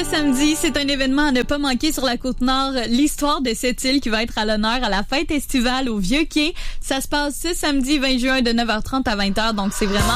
samedi, c'est un événement à ne pas manquer sur la Côte-Nord. L'histoire de cette île qui va être à l'honneur à la fête estivale au Vieux-Quai. Ça se passe ce samedi 20 juin de 9h30 à 20h, donc c'est vraiment